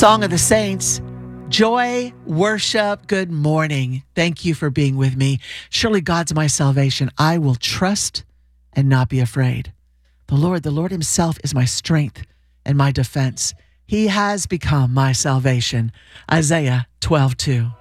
Song of the Saints, joy, worship, good morning. Thank you for being with me. Surely God's my salvation. I will trust and not be afraid. The Lord himself is my strength and my defense. He has become my salvation. Isaiah 12:2.